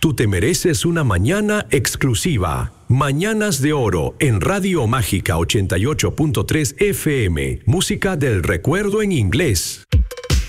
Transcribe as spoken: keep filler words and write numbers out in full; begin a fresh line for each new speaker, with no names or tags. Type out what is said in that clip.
Tú te mereces una mañana exclusiva. Mañanas de Oro en Radio Mágica ochenta y ocho punto tres F M. Música del recuerdo en inglés.